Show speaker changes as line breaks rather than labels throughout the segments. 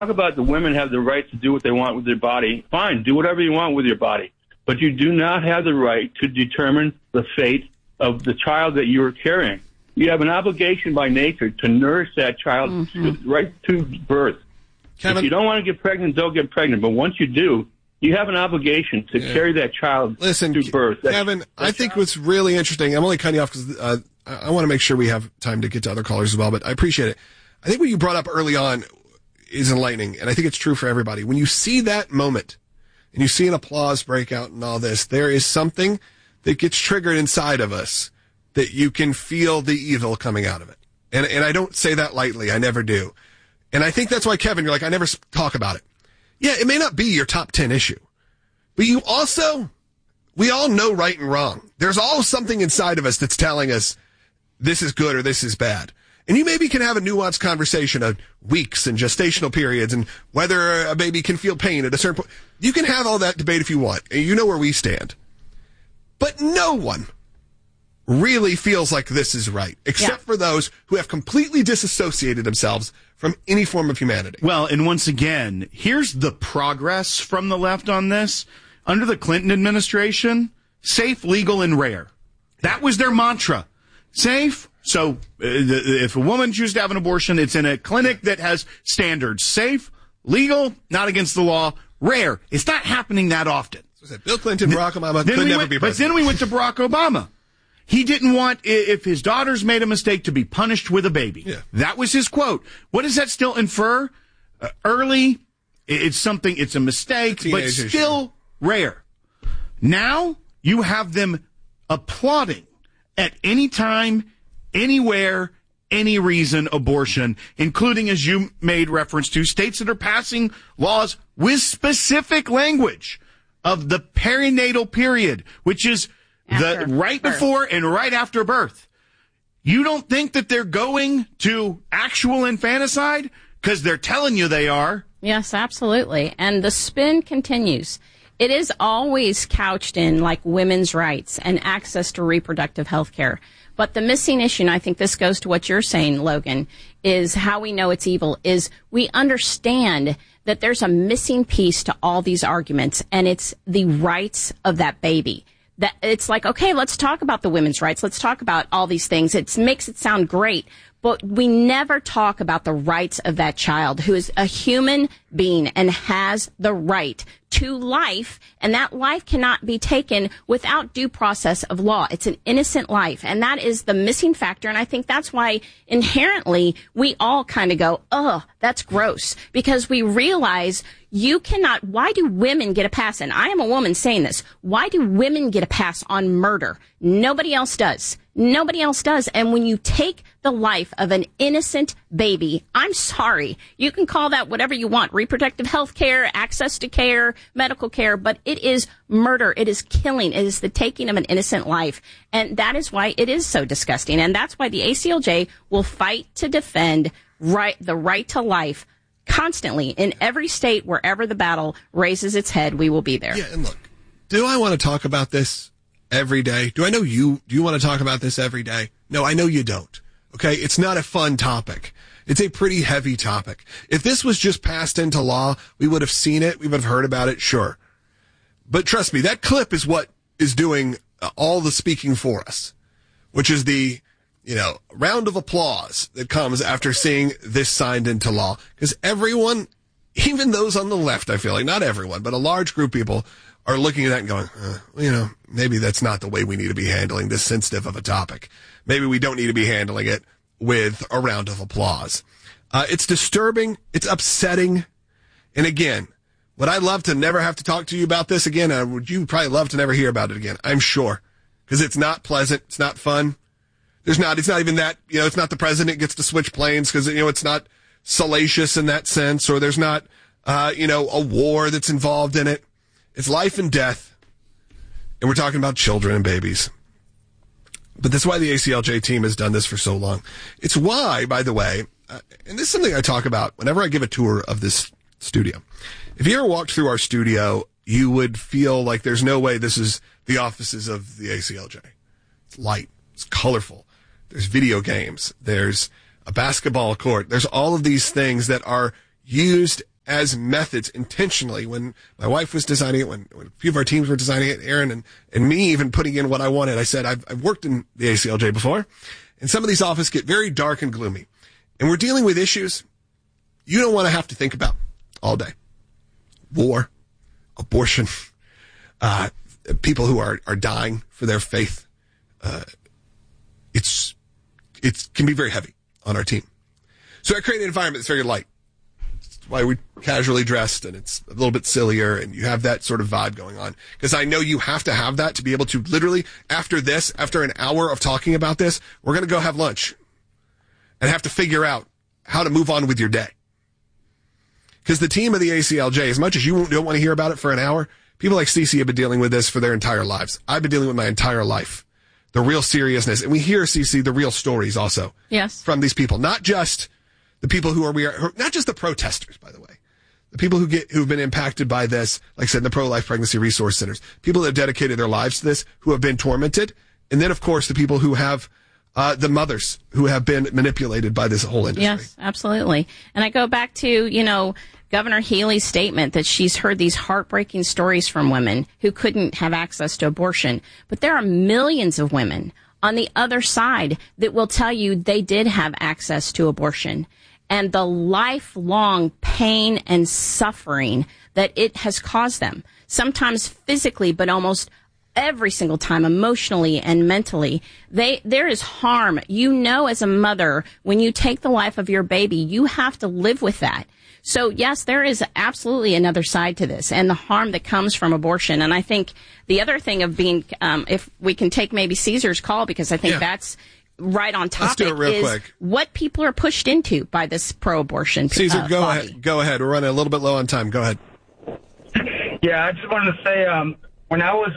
talk about the women have the right to do what they want with their body. Fine, do whatever you want with your body. But you do not have the right to determine the fate of the child that you are carrying. You have an obligation by nature to nourish that child right to birth.
Kevin,
if you don't want to get pregnant, don't get pregnant. But once you do, you have an obligation to carry that child to birth.
Kevin, I think what's really interesting, I'm only cutting you off because I want to make sure we have time to get to other callers as well, but I appreciate it. I think what you brought up early on is enlightening, and I think it's true for everybody. When you see that moment, and you see an applause break out and all this, there is something that gets triggered inside of us that you can feel the evil coming out of it. And I don't say that lightly. I never do. And I think that's why, Kevin, you're like, I never talk about it. Yeah, it may not be your top 10 issue, but we all know right and wrong. There's all something inside of us that's telling us this is good or this is bad. And you maybe can have a nuanced conversation of weeks and gestational periods and whether a baby can feel pain at a certain point. You can have all that debate if you want, and you know where we stand. But no one really feels like this is right, except for those who have completely disassociated themselves from any form of humanity.
Well, and once again, here's the progress from the left on this. Under the Clinton administration, safe, legal, and rare. That was their mantra. Safe. So if a woman chooses to have an abortion, it's in a clinic that has standards. Safe, legal, not against the law, rare. It's not happening that often.
So Bill Clinton, Barack Obama could never be president.
But then we went to Barack Obama. He didn't want, if his daughters made a mistake, to be punished with a baby.
Yeah.
That was his quote. What does that still infer? Early, it's a mistake, but still rare. Now, you have them applauding at any time, anywhere, any reason abortion, including, as you made reference to, states that are passing laws with specific language of the perinatal period, which is the right before and right after birth. You don't think that they're going to actual infanticide? Because they're telling you they are.
Yes, absolutely. And the spin continues. It is always couched in like women's rights and access to reproductive health care. But the missing issue, and I think this goes to what you're saying, Logan, is how we know it's evil, is we understand that there's a missing piece to all these arguments, and it's the rights of that baby. That it's like, okay, let's talk about the women's rights. Let's talk about all these things. It makes it sound great, but we never talk about the rights of that child who is a human being and has the right to life, and that life cannot be taken without due process of law. It's an innocent life, and that is the missing factor, and I think that's why inherently we all kind of go, ugh, that's gross, because we realize you cannot, why do women get a pass? And I am a woman saying this. Why do women get a pass on murder? Nobody else does. Nobody else does. And when you take the life of an innocent baby, I'm sorry. You can call that whatever you want. Reproductive health care, access to care, medical care, but it is murder. It is killing. It is the taking of an innocent life. And that is why it is so disgusting. And that's why the ACLJ will fight to defend the right to life constantly in every state. Wherever the battle raises its head, we will be there.
Yeah, and look, do I want to talk about this every day? Do I know do you want to talk about this every day? No, I know you don't. Okay? It's not a fun topic. It's a pretty heavy topic. If this was just passed into law, we would have seen it. We would have heard about it, sure. But trust me, that clip is what is doing all the speaking for us, which is the, round of applause that comes after seeing this signed into law. Because everyone, even those on the left, I feel like, not everyone, but a large group of people are looking at that and going, maybe that's not the way we need to be handling this sensitive of a topic. Maybe we don't need to be handling it with a round of applause. It's disturbing. It's upsetting. And again, would I love to never have to talk to you about this again? Would you probably love to never hear about it again? I'm sure. Because it's not pleasant. It's not fun. It's not even that, it's not the president gets to switch planes because, it's not salacious in that sense, or there's not, a war that's involved in it. It's life and death. And we're talking about children and babies. But that's why the ACLJ team has done this for so long. It's why, by the way, and this is something I talk about whenever I give a tour of this studio. If you ever walked through our studio, you would feel like there's no way this is the offices of the ACLJ. It's light. It's colorful. There's video games. There's a basketball court. There's all of these things that are used as methods intentionally. When my wife was designing it, when a few of our teams were designing it, Aaron and me even putting in what I wanted, I said, I've worked in the ACLJ before, and some of these offices get very dark and gloomy. And we're dealing with issues you don't want to have to think about all day. War, abortion, people who are dying for their faith. It can be very heavy on our team. So I create an environment that's very light. That's why we casually dressed, and it's a little bit sillier, and you have that sort of vibe going on. Because I know you have to have that to be able to literally, after an hour of talking about this, we're going to go have lunch and have to figure out how to move on with your day. Because the team of the ACLJ, as much as you don't want to hear about it for an hour, people like Cece have been dealing with this for their entire lives. I've been dealing with my entire life. The real seriousness. And we hear, Cece, the real stories also.
Yes.
From these people. Not just the people who are not just the protesters, by the way. The people who've been impacted by this, like I said, in the pro-life pregnancy resource centers. People that have dedicated their lives to this, who have been tormented. And then, of course, the people who have the mothers who have been manipulated by this whole industry.
Yes, absolutely. And I go back to, Governor Healey's statement that she's heard these heartbreaking stories from women who couldn't have access to abortion. But there are millions of women on the other side that will tell you they did have access to abortion. And the lifelong pain and suffering that it has caused them, sometimes physically, but almost every single time, emotionally and mentally, there is harm. As a mother, when you take the life of your baby, you have to live with that. So, yes, there is absolutely another side to this and the harm that comes from abortion. And I think the other thing of being, if we can take maybe Caesar's call, because I think that's right on topic,
let's do it real quick.
What people are pushed into by this pro-abortion
Caesar, go
body.
ahead. Go ahead. We're running a little bit low on time. Go ahead.
Yeah, I just wanted to say, when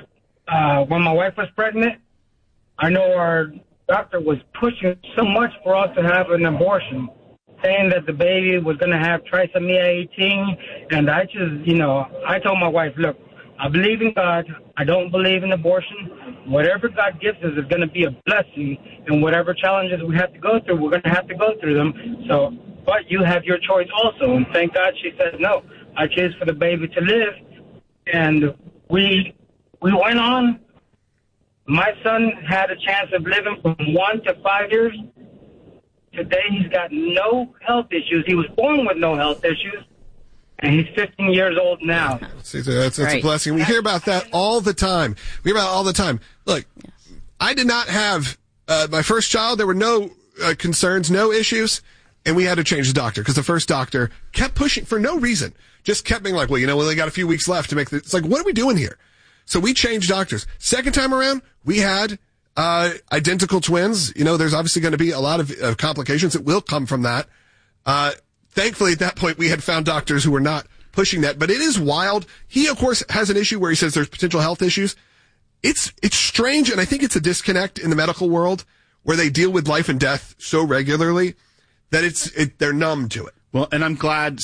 my wife was pregnant, I know our doctor was pushing so much for us to have an abortion, saying that the baby was going to have trisomy 18. And I just, I told my wife, look, I believe in God. I don't believe in abortion. Whatever God gives us is going to be a blessing. And whatever challenges we have to go through, we're going to have to go through them. So, but you have your choice also. And thank God she said, no, I choose for the baby to live. And we went on. My son had a chance of living from 1 to 5 years. Today, he's got no health issues. He was born with no health issues, and he's 15 years old now.
That's a blessing. We hear about that all the time. Look, I did not have my first child. There were no concerns, no issues, and we had to change the doctor because the first doctor kept pushing for no reason. Just kept being like, well, we only got a few weeks left to make it's like, what are we doing here? So we changed doctors. Second time around, we had identical twins. There's obviously going to be a lot of complications that will come from that. Thankfully, at that point, we had found doctors who were not pushing that. But it is wild. He, of course, has an issue where he says there's potential health issues. It's strange, and I think it's a disconnect in the medical world where they deal with life and death so regularly that they're numb to it.
Well, and I'm glad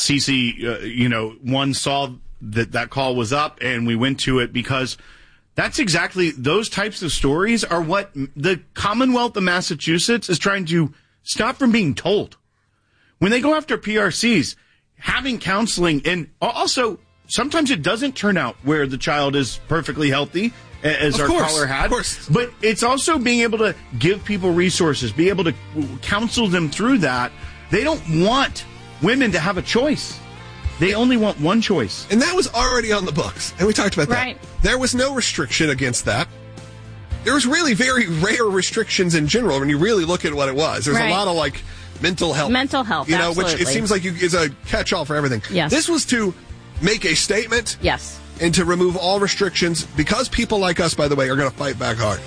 Cece, one saw that call was up and we went to it, because that's exactly those types of stories are what the Commonwealth of Massachusetts is trying to stop from being told. When they go after PRCs, having counseling, and also sometimes it doesn't turn out where the child is perfectly healthy, as our caller had. Of course. But it's also being able to give people resources, be able to counsel them through that. They don't want women to have a choice. They only want one choice.
And that was already on the books. And we talked about that.
Right.
There was no restriction against that. There was really very rare restrictions in general when you really look at what it was. There's a lot of mental health.
Mental health,
which it seems like is a catch-all for everything.
Yes.
This was to make a statement.
Yes.
And to remove all restrictions, because people like us, by the way, are going to fight back hard.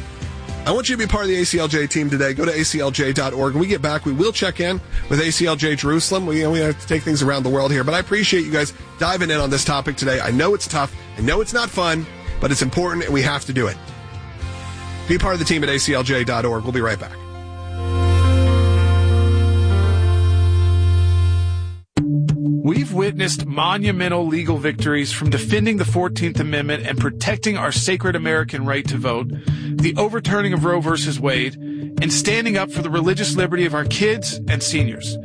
I want you to be part of the ACLJ team today. Go to aclj.org. When we get back, we will check in with ACLJ Jerusalem. We have to take things around the world here. But I appreciate you guys diving in on this topic today. I know it's tough. I know it's not fun, but it's important, and we have to do it. Be part of the team at aclj.org. We'll be right back.
We've witnessed monumental legal victories from defending the 14th Amendment and protecting our sacred American right to vote, the overturning of Roe v. Wade, and standing up for the religious liberty of our kids and seniors.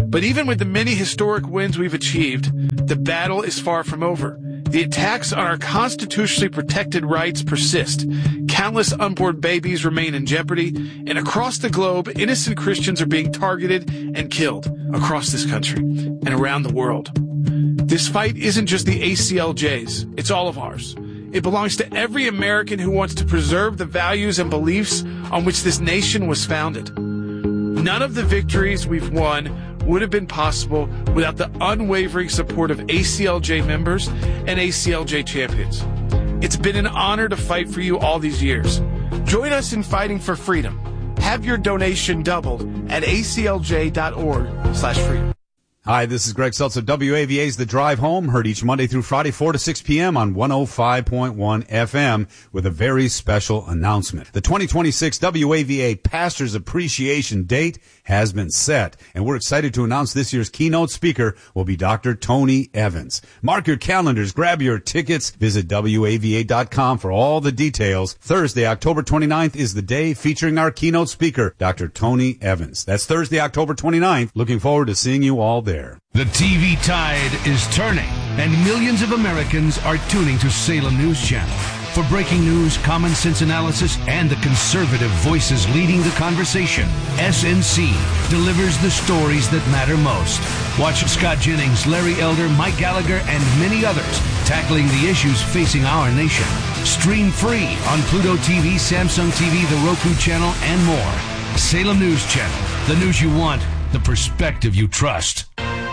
But even with the many historic wins we've achieved, the battle is far from over. The attacks on our constitutionally protected rights persist. Countless unborn babies remain in jeopardy, and across the globe, innocent Christians are being targeted and killed across this country and around the world. This fight isn't just the ACLJ's, it's all of ours. It belongs to every American who wants to preserve the values and beliefs on which this nation was founded. None of the victories we've won would have been possible without the unwavering support of ACLJ members and ACLJ champions. It's been an honor to fight for you all these years. Join us in fighting for freedom. Have your donation doubled at aclj.org/freedom.
Hi, this is Greg Seltzer. WAVA's The Drive Home, heard each Monday through Friday, 4 to 6 p.m. on 105.1 FM with a very special announcement. The 2026 WAVA Pastors Appreciation Date has been set, and we're excited to announce this year's keynote speaker will be Dr. Tony Evans. Mark your calendars, grab your tickets, visit WAVA.com for all the details. Thursday, October 29th is the day featuring our keynote speaker, Dr. Tony Evans. That's Thursday, October 29th. Looking forward to seeing you all there.
The TV tide is turning, and millions of Americans are tuning to Salem News Channel. For breaking news, common sense analysis, and the conservative voices leading the conversation, SNC delivers the stories that matter most. Watch Scott Jennings, Larry Elder, Mike Gallagher, and many others tackling the issues facing our nation. Stream free on Pluto TV, Samsung TV, the Roku channel, and more. Salem News Channel, the news you want, the perspective you trust.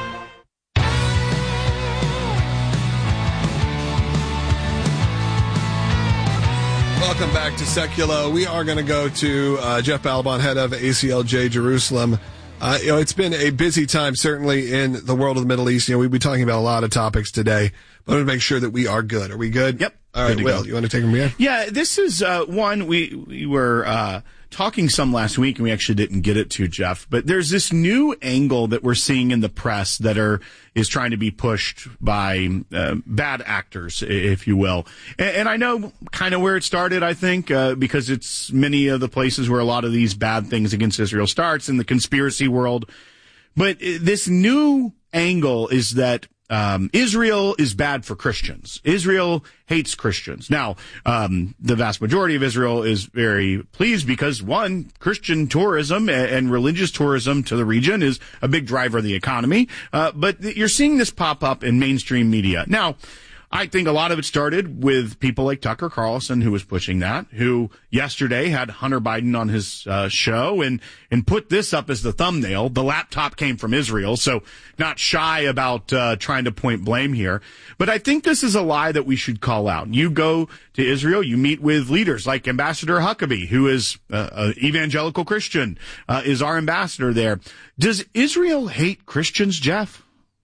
Welcome back to Seculo. We are going to go to Jeff Balaban, head of ACLJ Jerusalem. It's been a busy time, certainly, in the world of the Middle East. We'll be talking about a lot of topics today, but I want to make sure that we are good. Are we good?
Yep.
All right, Will, you want to take them here?
Yeah, this is one we were talking some last week, and we actually didn't get it to, Jeff. But there's this new angle that we're seeing in the press that is trying to be pushed by bad actors, if you will. And I know kind of where it started, I think, because it's many of the places where a lot of these bad things against Israel starts in the conspiracy world. But this new angle is that Israel is bad for Christians. Israel hates Christians. Now, the vast majority of Israel is very pleased because, one, Christian tourism and religious tourism to the region is a big driver of the economy. But you're seeing this pop up in mainstream media. Now, I think a lot of it started with people like Tucker Carlson, who was pushing that, who yesterday had Hunter Biden on his show and put this up as the thumbnail. The laptop came from Israel, so not shy about trying to point blame here. But I think this is a lie that we should call out. You go to Israel, you meet with leaders like Ambassador Huckabee, who is an evangelical Christian, is our ambassador there. Does Israel hate Christians, Jeff?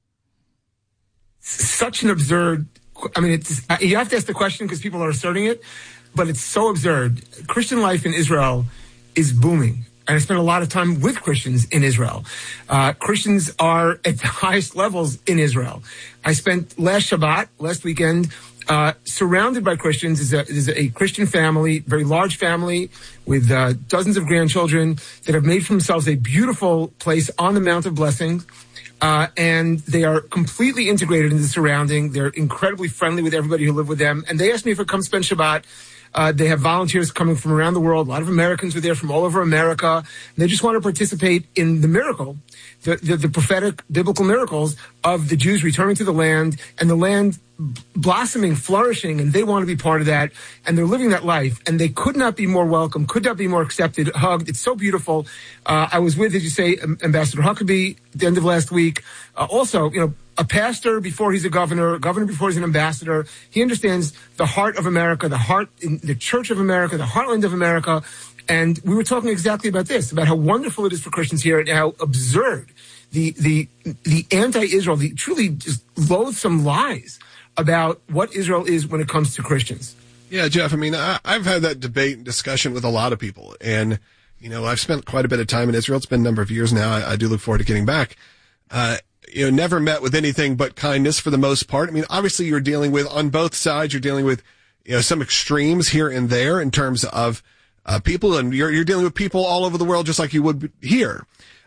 Such an absurd... I mean, you have to ask the question because people are asserting it, but it's so absurd. Christian life in Israel is booming. And I spent a lot of time with Christians in Israel. Christians are at the highest levels in Israel. I spent last weekend, surrounded by Christians. There's a Christian family, very large family with dozens of grandchildren that have made for themselves a beautiful place on the Mount of Blessings. And they are completely integrated into the surrounding. They're incredibly friendly with everybody who live with them. And they asked me if I come spend Shabbat. They have volunteers coming from around the world. A lot of Americans are there from all over America. And they just want to participate in the miracle, the prophetic biblical miracles of the Jews returning to the land and the land blossoming, flourishing, and they want to be part of that. And they're living that life. And they could not be more welcome, could not be more accepted, hugged. It's so beautiful. I was with, as you say, Ambassador Huckabee at the end of last week. Also, a pastor before he's a governor before he's an ambassador. He understands the heart of America, the church of America, the heartland of America. And we were talking exactly about this, about how wonderful it is for Christians here and how absurd the anti-Israel, the truly just loathsome lies about what Israel is when it comes to Christians.
Yeah, Jeff, I mean, I've had that debate and discussion with a lot of people. And, I've spent quite a bit of time in Israel. It's been a number of years now. I do look forward to getting back. Never met with anything but kindness for the most part. I mean, obviously you're dealing with, on both sides, you're dealing with, some extremes here and there in terms of people, and you're dealing with people all over the world just like you would here.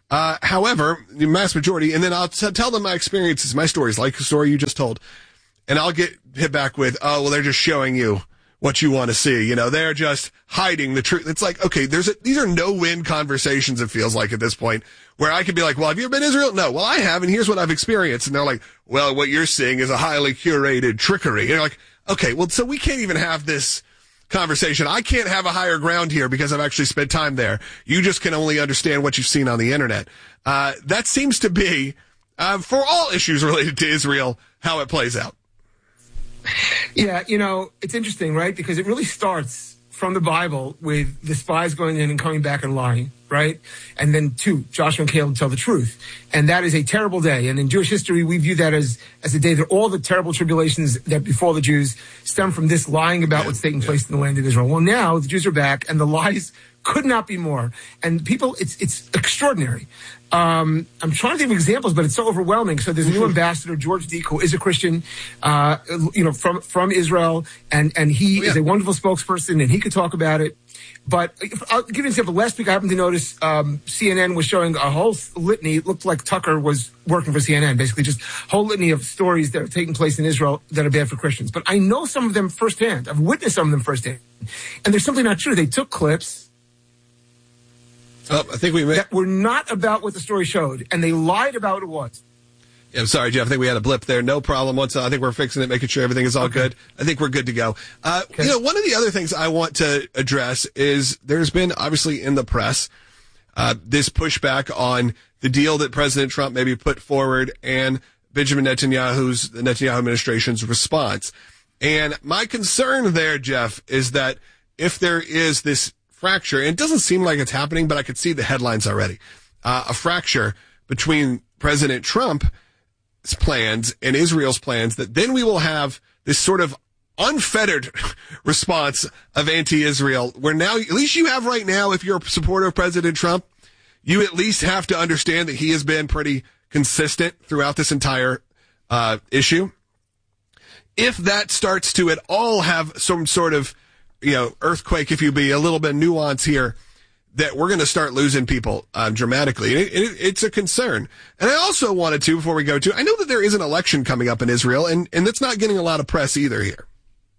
However, the mass majority, and then I'll tell them my experiences, my stories, like the story you just told, and I'll get hit back with, oh, well, they're just showing you what you want to see. They're just hiding the truth. It's like, okay, these are no-win conversations, it feels like at this point, where I could be like, well, have you ever been to Israel? No. Well, I have, and here's what I've experienced. And they're like, well, what you're seeing is a highly curated trickery. And you're like, okay, well, so we can't even have this conversation. I can't have a higher ground here because I've actually spent time there. You just can only understand what you've seen on the internet. That seems to be, for all issues related to Israel, how it plays out.
Yeah, it's interesting, right? Because it really starts from the Bible with the spies going in and coming back and lying, right? And then 2, Joshua and Caleb tell the truth. And that is a terrible day. And in Jewish history, we view that as a day that all the terrible tribulations that befall the Jews stem from this lying about what's taking place in the land of Israel. Well, now the Jews are back and the lies could not be more. And people, it's extraordinary. I'm trying to think of examples, but it's so overwhelming. So there's a new ambassador, George Deek, who is a Christian, from Israel, and he is a wonderful spokesperson, and he could talk about it. But I'll give you an example. Last week, I happened to notice CNN was showing a whole litany. It looked like Tucker was working for CNN, basically just a whole litany of stories that are taking place in Israel that are bad for Christians. But I know some of them firsthand. I've witnessed some of them firsthand. And they're simply not true. They took clips
I think that
were not about what the story showed, and they lied about what it was.
Yeah, I'm sorry, Jeff. I think we had a blip there. No problem. I think we're fixing it, making sure everything is all good. I think we're good to go. Okay. One of the other things I want to address is there's been, obviously, in the press, this pushback on the deal that President Trump maybe put forward and Benjamin Netanyahu's, the Netanyahu administration's response. And my concern there, Jeff, is that if there is this fracture, and it doesn't seem like it's happening, but I could see the headlines already, a fracture between President Trump's plans and Israel's plans, that then we will have this sort of unfettered response of anti-Israel, where now, at least you have right now, if you're a supporter of President Trump, you at least have to understand that he has been pretty consistent throughout this entire issue. If that starts to at all have some sort of earthquake, if you be a little bit of nuance here, that we're going to start losing people dramatically. It's a concern. And I also wanted to, before we go to, I know that there is an election coming up in Israel, and that's not getting a lot of press either here.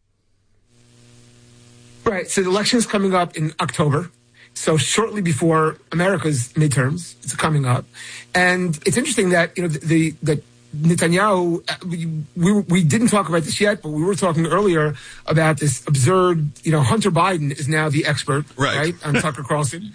Right. So the election is coming up in October. So shortly before America's midterms, it's coming up. And it's interesting that, that Netanyahu, we didn't talk about this yet, but we were talking earlier about this absurd, Hunter Biden is now the expert, right on Tucker Carlson.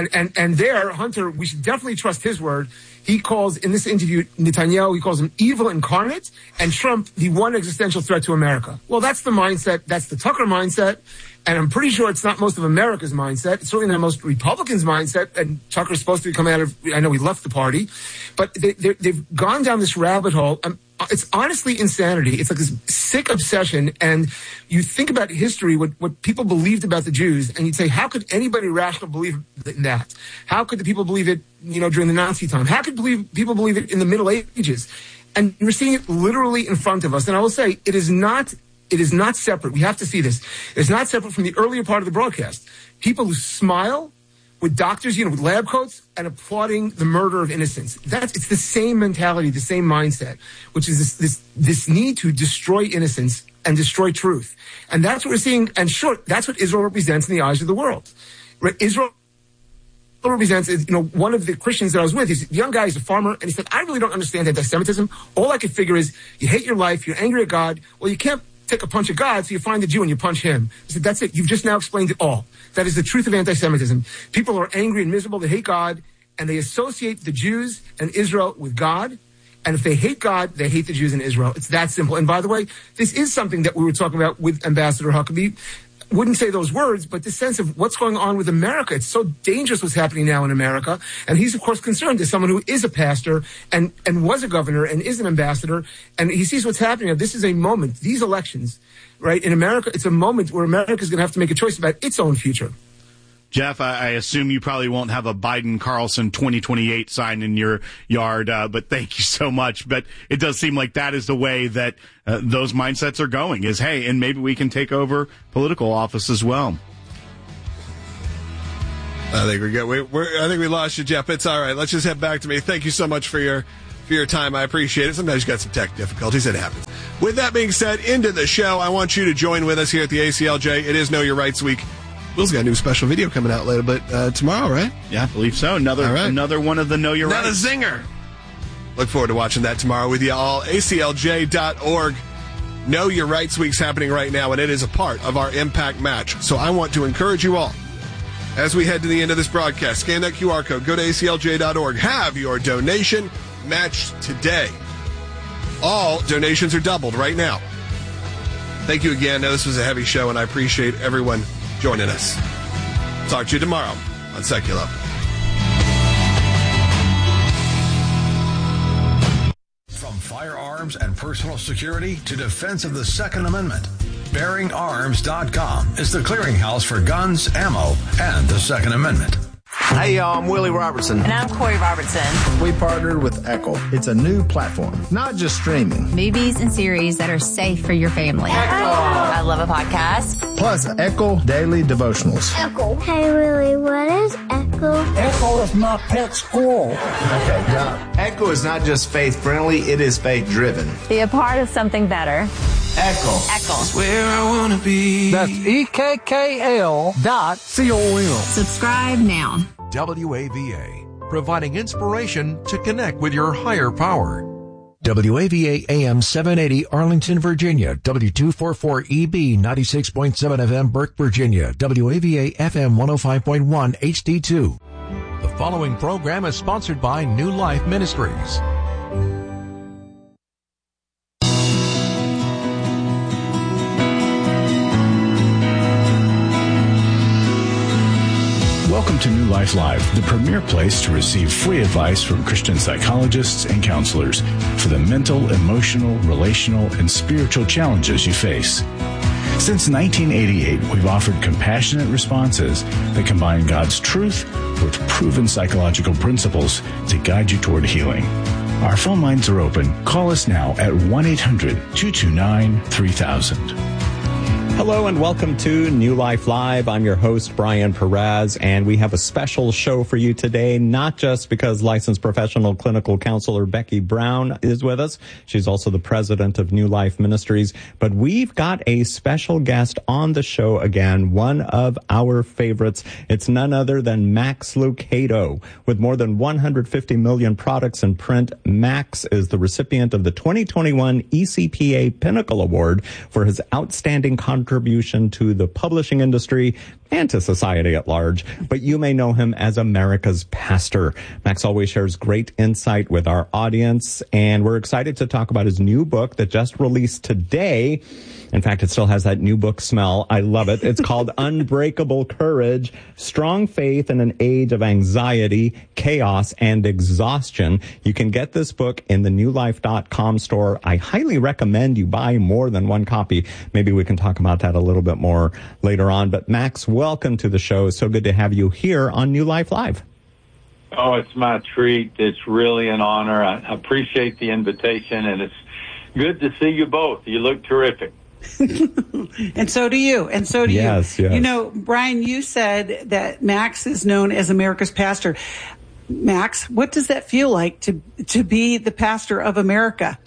And there, Hunter, we should definitely trust his word. He calls, in this interview, Netanyahu, he calls him evil incarnate, and Trump the one existential threat to America. Well, that's the mindset. That's the Tucker mindset. And I'm pretty sure it's not most of America's mindset. It's certainly not most Republicans' mindset. And Tucker's supposed to be coming out of, I know he left the party, but they've gone down this rabbit hole. It's honestly insanity. It's like this sick obsession. And you think about history, what people believed about the Jews, and you'd say, how could anybody rational believe in that? How could the people believe it, during the Nazi time? How could people believe it in the Middle Ages? And you're seeing it literally in front of us. And I will say, it is not separate. We have to see this. It's not separate from the earlier part of the broadcast. People who smile with doctors, with lab coats, and applauding the murder of innocents. It's the same mentality, the same mindset, which is this need to destroy innocence and destroy truth. And that's what we're seeing. And sure, that's what Israel represents in the eyes of the world. Right? Israel represents, one of the Christians that I was with, he's a young guy, he's a farmer, and he said, I really don't understand anti-Semitism. All I could figure is you hate your life, you're angry at God. Well, you can't take a punch at God, so you find the Jew and you punch him. I said, that's it. You've just now explained it all. That is the truth of anti-Semitism. People are angry and miserable. They hate God, and they associate the Jews and Israel with God. And if they hate God, they hate the Jews and Israel. It's that simple. And by the way, this is something that we were talking about with Ambassador Huckabee. Wouldn't say those words, but the sense of what's going on with America. It's so dangerous what's happening now in America. And he's, of course, concerned as someone who is a pastor and was a governor and is an ambassador. And he sees what's happening. This is a moment, these elections, right, in America, it's a moment where America is going to have to make a choice about its own future.
Jeff, I assume you probably won't have a Biden-Carlson 2028 sign in your yard, but thank you so much. But it does seem like that is the way that those mindsets are going, is, hey, and maybe we can take over political office as well.
I think we're good. I think we lost you, Jeff. It's all right. Let's just head back to me. Thank you so much for your time. I appreciate it. Sometimes you got some tech difficulties. It happens. With that being said, into the show, I want you to join with us here at the ACLJ. It is Know Your Rights Week. Will's got a new special video coming out later, but tomorrow, right?
Yeah, I believe so. Another one of the Know Your Rights.
Not a zinger. Look forward to watching that tomorrow with you all. ACLJ.org. Know Your Rights Week's happening right now, and it is a part of our Impact Match. So I want to encourage you all, as we head to the end of this broadcast, scan that QR code, go to ACLJ.org, have your donation matched today. All donations are doubled right now. Thank you again. Now, this was a heavy show, and I appreciate everyone joining us. Talk to you tomorrow on Secular.
From firearms and personal security to defense of the Second Amendment, BearingArms.com is the clearinghouse for guns, ammo, and the Second Amendment.
Hey, y'all, I'm Willie Robertson.
And I'm Corey Robertson.
We partnered with Echo. It's a new platform, not just streaming.
Movies and series that are safe for your family. Echo. I love a podcast.
Plus, Echo Daily Devotionals.
Echo. Hey, Willie, what is Echo?
Echo is my pet squirrel.
Okay, Doc. Echo is not just faith-friendly, it is faith-driven.
Be a part of something better.
Echo.
Echo.
That's where I want to be.
That's EKKL.com.
Subscribe now.
WAVA, providing inspiration to connect with your higher power.
WAVA AM 780 Arlington, Virginia. W244EB 96.7 FM Burke, Virginia. WAVA FM 105.1 HD2.
The following program is sponsored by New Life Ministries.
Welcome to New Life Live, the premier place to receive free advice from Christian psychologists and counselors for the mental, emotional, relational, and spiritual challenges you face. Since 1988, we've offered compassionate responses that combine God's truth with proven psychological principles to guide you toward healing. Our phone lines are open. Call us now at 1-800-229-3000.
Hello and welcome to New Life Live. I'm your host, Brian Perez, and we have a special show for you today, not just because licensed professional clinical counselor Becky Brown is with us. She's also the president of New Life Ministries, but we've got a special guest on the show again, one of our favorites. It's none other than Max Lucado. With more than 150 million products in print, Max is the recipient of the 2021 ECPA Pinnacle Award for his outstanding contribution to the publishing industry and to society at large, but you may know him as America's pastor. Max always shares great insight with our audience, and we're excited to talk about his new book that just released today. In fact, it still has that new book smell. I love it. It's called Unbreakable Courage, Strong Faith in an Age of Anxiety, Chaos, and Exhaustion. You can get this book in the newlife.com store. I highly recommend you buy more than one copy. Maybe we can talk about that a little bit more later on. But Max, welcome to the show. It's so good to have you here on New Life Live.
Oh, it's my treat. It's really an honor. I appreciate the invitation, and it's good to see you both. You look terrific.
And so do you. And so do you.
Yes.
You know, Brian, you said that Max is known as America's pastor. Max, what does that feel like to be the pastor of America?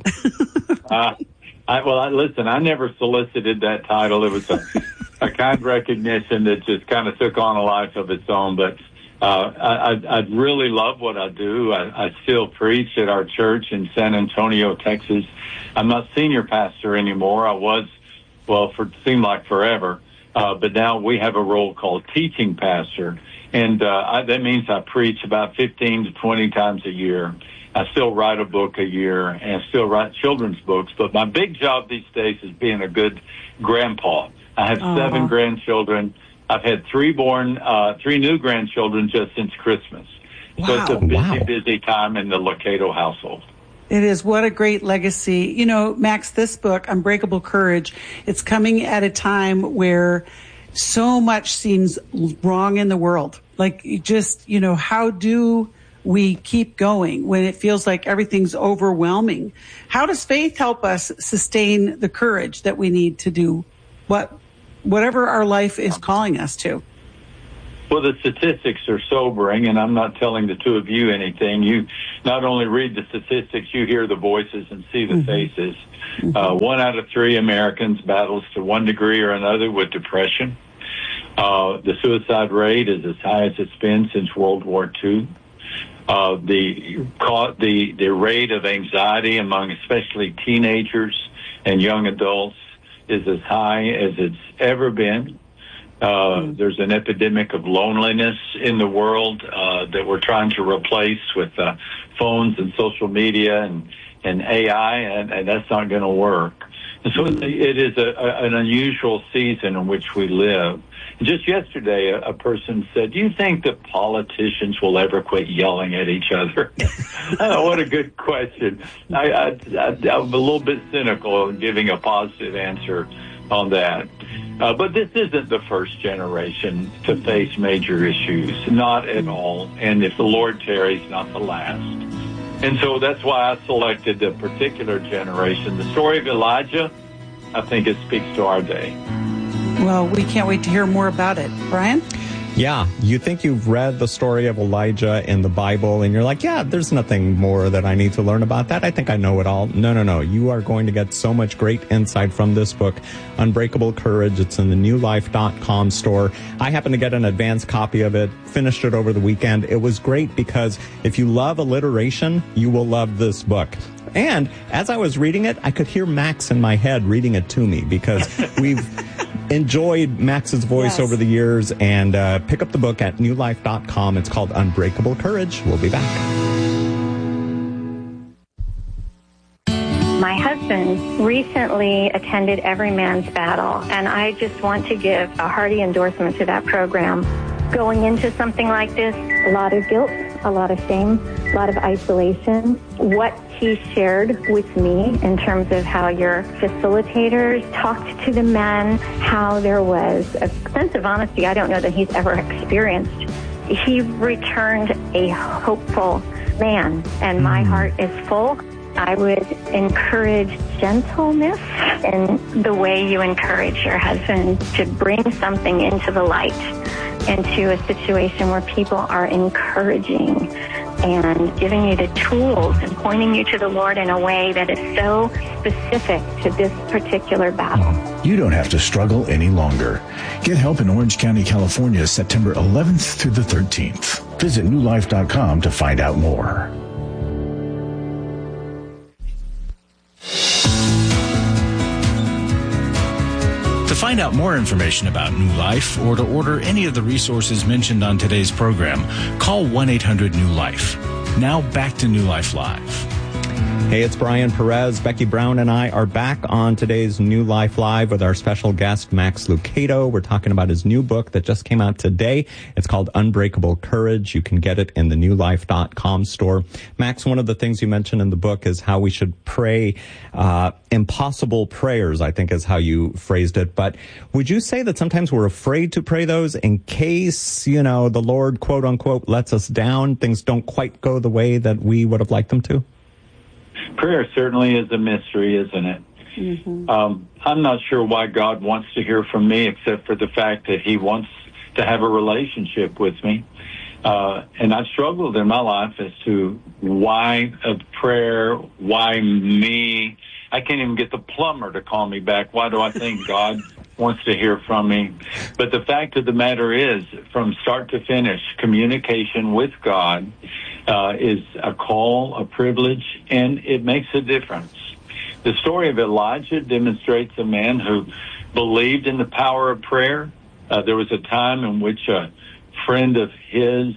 Listen, I never solicited that title. It was a kind recognition that just kind of took on a life of its own. But I really love what I do. I still preach at our church in San Antonio, Texas. I'm not senior pastor anymore. I was, seemed like forever. But now we have a role called teaching pastor. And that means I preach about 15 to 20 times a year. I still write a book a year, and I still write children's books. But my big job these days is being a good grandpa. I have 7 grandchildren. I've had 3 new grandchildren just since Christmas.
Wow.
So it's a busy time in the Lucado household.
It is. What a great legacy. You know, Max, this book, Unbreakable Courage, it's coming at a time where so much seems wrong in the world. Like, how do we keep going when it feels like everything's overwhelming? How does faith help us sustain the courage that we need to do whatever our life is calling us to?
Well, the statistics are sobering, and I'm not telling the two of you anything. You not only read the statistics, you hear the voices and see the faces. 1 out of 3 Americans battles to one degree or another with depression. The suicide rate is as high as it's been since World War II. The rate of anxiety among especially teenagers and young adults is as high as it's ever been. There's an epidemic of loneliness in the world that we're trying to replace with phones and social media and AI, and that's not going to work. And so it is an unusual season in which we live. Just yesterday, a person said, "Do you think that politicians will ever quit yelling at each other?" What a good question. I'm a little bit cynical in giving a positive answer on that. But this isn't the first generation to face major issues, not at all. And if the Lord tarries, not the last. And so that's why I selected a particular generation. The story of Elijah, I think it speaks to our day.
Well, we can't wait to hear more about it. Brian?
Yeah, you think you've read the story of Elijah in the Bible, and you're like, yeah, there's nothing more that I need to learn about that. I think I know it all. No. You are going to get so much great insight from this book, Unbreakable Courage. It's in the newlife.com store. I happened to get an advanced copy of it, finished it over the weekend. It was great because if you love alliteration, you will love this book. And as I was reading it, I could hear Max in my head reading it to me because we've enjoyed Max's voice over the years. And pick up the book at newlife.com. It's called Unbreakable Courage. We'll be back.
My husband recently attended Every Man's Battle, and I just want to give a hearty endorsement to that program. Going into something like this, a lot of guilt, a lot of shame, a lot of isolation. What he shared with me in terms of how your facilitators talked to the men, how there was a sense of honesty I don't know that he's ever experienced. He returned a hopeful man, and my heart is full. I would encourage gentleness in the way you encourage your husband to bring something into the light, into a situation where people are encouraging and giving you the tools and pointing you to the Lord in a way that is so specific to this particular battle.
You don't have to struggle any longer. Get help in Orange County, California, September 11th through the 13th. Visit newlife.com to find out more.
To find out more information about New Life or to order any of the resources mentioned on today's program, call 1-800-NEW-LIFE. Now back to New Life Live.
Hey, it's Brian Perez. Becky Brown and I are back on today's New Life Live with our special guest, Max Lucado. We're talking about his new book that just came out today. It's called Unbreakable Courage. You can get it in the newlife.com store. Max, one of the things you mentioned in the book is how we should pray impossible prayers, I think is how you phrased it. But would you say that sometimes we're afraid to pray those in case, the Lord, quote unquote, lets us down, things don't quite go the way that we would have liked them to?
Prayer certainly is a mystery, isn't it? Mm-hmm. I'm not sure why God wants to hear from me, except for the fact that he wants to have a relationship with me. And I've struggled in my life as to why a prayer, why me. I can't even get the plumber to call me back. Why do I think God wants to hear from me? But the fact of the matter is, from start to finish, communication with God is a call, a privilege, and it makes a difference. The story of Elijah demonstrates a man who believed in the power of prayer. There was a time in which a friend of his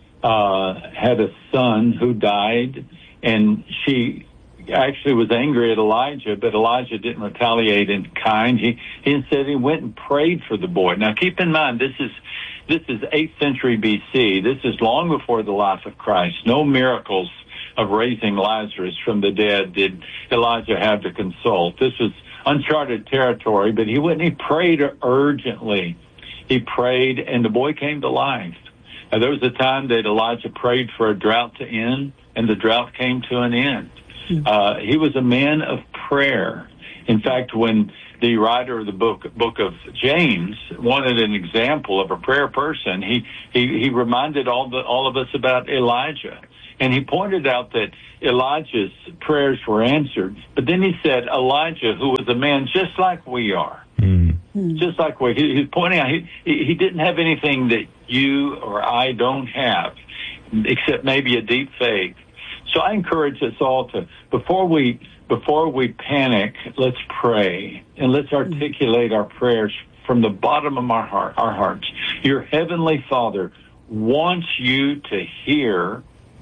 had a son who died, and she actually was angry at Elijah, but Elijah didn't retaliate in kind. He instead he went and prayed for the boy. Now keep in mind, this is 8th century BC. This is long before the life of Christ. No miracles of raising Lazarus from the dead did Elijah have to consult. This was uncharted territory, but he went and he prayed urgently. He prayed, and the boy came to life. Now, there was a time that Elijah prayed for a drought to end, and the drought came to an end. He was a man of prayer, In fact, when the writer of the book of James wanted an example of a prayer person, he reminded all of us about Elijah. And he pointed out that Elijah's prayers were answered. But then he said Elijah, who was a man just like we are, just like we, he's pointing out he didn't have anything that you or I don't have, except maybe a deep faith. So I encourage us all to, before we panic, let's pray and let's articulate our prayers from the bottom of our hearts. Your Heavenly Father wants to hear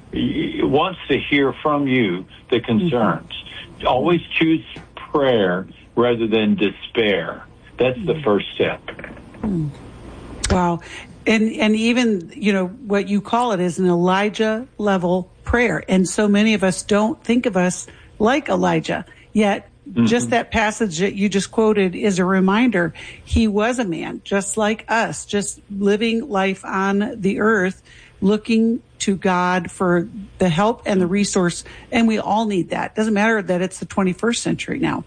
from you the concerns. Always choose prayer rather than despair. That's the first step.
Wow. And even, what you call it is an Elijah level prayer. And so many of us don't think of us like Elijah. Yet just that passage that you just quoted is a reminder. He was a man just like us, just living life on the earth, looking to God for the help and the resource. And we all need that. Doesn't matter that it's the 21st century now.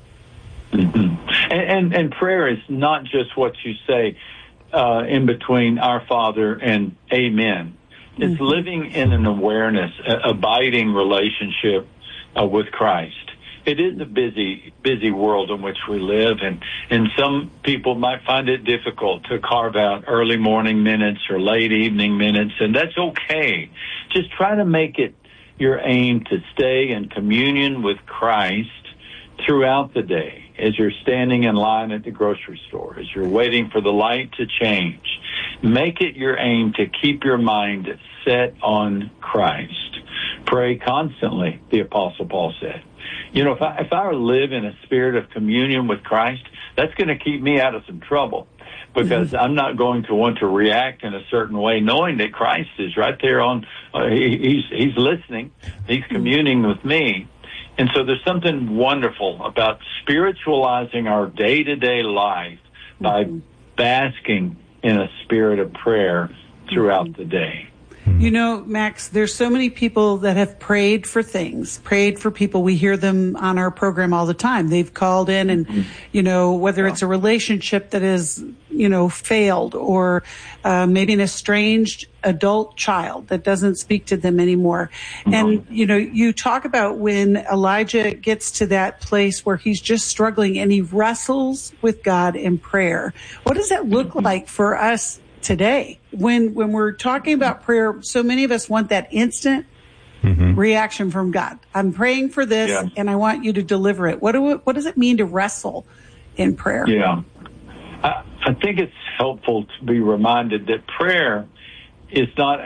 And prayer is not just what you say in between our Father and Amen. It's living in an awareness, abiding relationship with Christ. It is a busy world in which we live, and some people might find it difficult to carve out early morning minutes or late evening minutes, and that's okay. Just try to make it your aim to stay in communion with Christ throughout the day, as you're standing in line at the grocery store, as you're waiting for the light to change. Make it your aim to keep your mind set on Christ. Pray constantly, the Apostle Paul said. If I live in a spirit of communion with Christ, that's going to keep me out of some trouble, because I'm not going to want to react in a certain way, knowing that Christ is right there he's listening, he's communing with me. And so there's something wonderful about spiritualizing our day-to-day life by basking in a spirit of prayer throughout the day.
Max, there's so many people that have prayed for things, prayed for people. We hear them on our program all the time. They've called in and, whether it's a relationship that is, failed, or maybe an estranged adult child that doesn't speak to them anymore. And, you talk about when Elijah gets to that place where he's just struggling and he wrestles with God in prayer. What does that look like for us today? When we're talking about prayer, so many of us want that instant reaction from God. I'm praying for this and I want you to deliver it. What does it mean to wrestle in prayer?
Yeah. I think it's helpful to be reminded that prayer is not